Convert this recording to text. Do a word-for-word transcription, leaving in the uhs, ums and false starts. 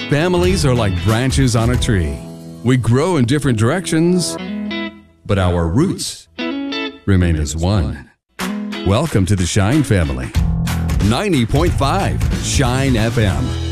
Families are like branches on a tree. We grow in different directions, but our roots remain as one. Welcome to the Shine family. ninety point five Shine F M.